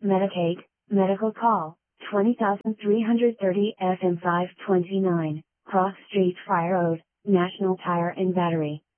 Medicaid, medical call, 20,330 FM 529, Cross Street Fire Road, National Tire and Battery.